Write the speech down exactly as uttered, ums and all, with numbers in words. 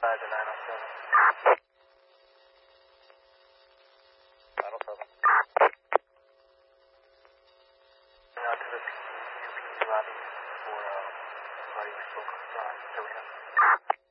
Five to nine oh seven. nine oh seven. Out to the P Q P lobby for uh, somebody who spoke on Serena.